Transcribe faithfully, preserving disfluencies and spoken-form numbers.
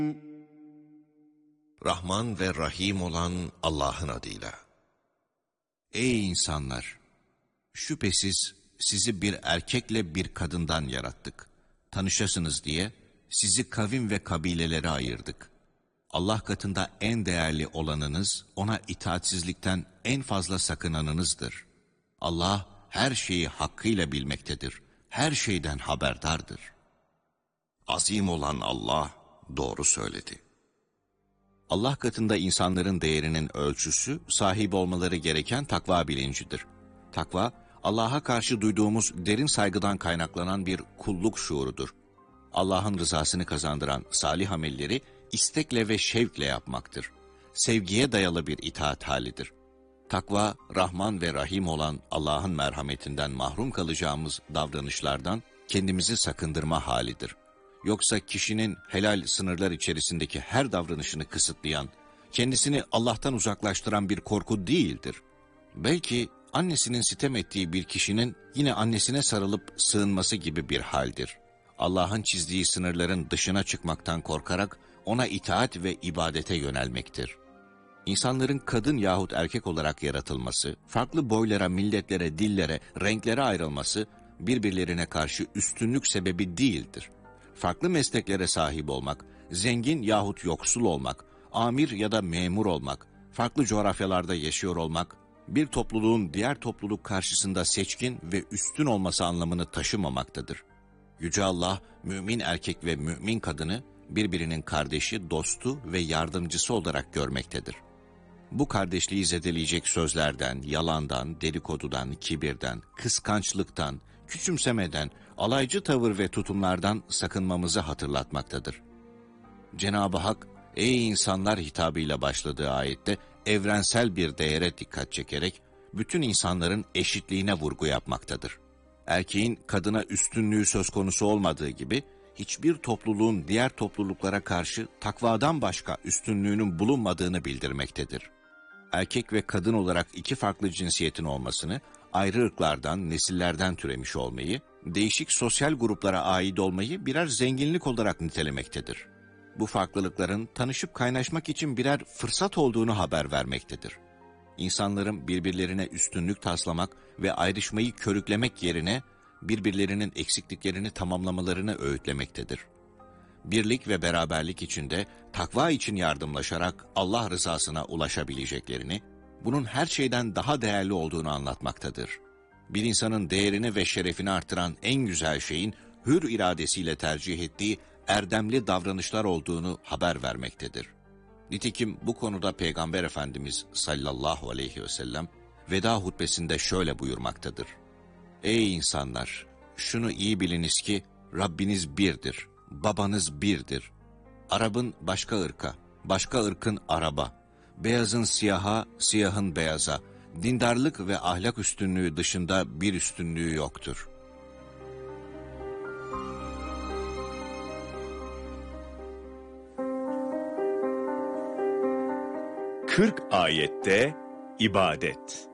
Rahman ve Rahim olan Allah'ın adıyla. Ey insanlar! Şüphesiz sizi bir erkekle bir kadından yarattık. Tanışasınız diye sizi kavim ve kabilelere ayırdık. Allah katında en değerli olanınız, ona itaatsizlikten en fazla sakınanınızdır. Allah her şeyi hakkıyla bilmektedir. Her şeyden haberdardır. Azim olan Allah doğru söyledi. Allah katında insanların değerinin ölçüsü, sahip olmaları gereken takva bilincidir. Takva, Allah'a karşı duyduğumuz derin saygıdan kaynaklanan bir kulluk şuurudur. Allah'ın rızasını kazandıran salih amelleri istekle ve şevkle yapmaktır. Sevgiye dayalı bir itaat halidir. Takva, Rahman ve Rahim olan Allah'ın merhametinden mahrum kalacağımız davranışlardan kendimizi sakındırma halidir. Yoksa kişinin helal sınırlar içerisindeki her davranışını kısıtlayan, kendisini Allah'tan uzaklaştıran bir korku değildir. Belki annesinin sitem ettiği bir kişinin yine annesine sarılıp sığınması gibi bir haldir. Allah'ın çizdiği sınırların dışına çıkmaktan korkarak ona itaat ve ibadete yönelmektir. İnsanların kadın yahut erkek olarak yaratılması, farklı boylara, milletlere, dillere, renklere ayrılması birbirlerine karşı üstünlük sebebi değildir. Farklı mesleklere sahip olmak, zengin yahut yoksul olmak, amir ya da memur olmak, farklı coğrafyalarda yaşıyor olmak, bir topluluğun diğer topluluk karşısında seçkin ve üstün olması anlamını taşımamaktadır. Yüce Allah, mümin erkek ve mümin kadını birbirinin kardeşi, dostu ve yardımcısı olarak görmektedir. Bu kardeşliği zedeleyecek sözlerden, yalandan, dedikodudan, kibirden, kıskançlıktan, küçümsemeden, alaycı tavır ve tutumlardan sakınmamızı hatırlatmaktadır. Cenab-ı Hak, ey insanlar hitabıyla başladığı ayette evrensel bir değere dikkat çekerek bütün insanların eşitliğine vurgu yapmaktadır. Erkeğin kadına üstünlüğü söz konusu olmadığı gibi, hiçbir topluluğun diğer topluluklara karşı takvadan başka üstünlüğünün bulunmadığını bildirmektedir. Erkek ve kadın olarak iki farklı cinsiyetin olmasını, ayrı ırklardan, nesillerden türemiş olmayı, değişik sosyal gruplara ait olmayı birer zenginlik olarak nitelemektedir. Bu farklılıkların tanışıp kaynaşmak için birer fırsat olduğunu haber vermektedir. İnsanların birbirlerine üstünlük taslamak ve ayrışmayı körüklemek yerine birbirlerinin eksikliklerini tamamlamalarını öğütlemektedir. Birlik ve beraberlik içinde takva için yardımlaşarak Allah rızasına ulaşabileceklerini, bunun her şeyden daha değerli olduğunu anlatmaktadır. Bir insanın değerini ve şerefini artıran en güzel şeyin hür iradesiyle tercih ettiği erdemli davranışlar olduğunu haber vermektedir. Nitekim bu konuda Peygamber Efendimiz sallallahu aleyhi ve sellem veda hutbesinde şöyle buyurmaktadır. Ey insanlar! Şunu iyi biliniz ki Rabbiniz birdir, babanız birdir. Arap'ın başka ırka, başka ırkın Arap'a, beyazın siyaha, siyahın beyaza, dindarlık ve ahlak üstünlüğü dışında bir üstünlüğü yoktur. kırk ayette ibadet.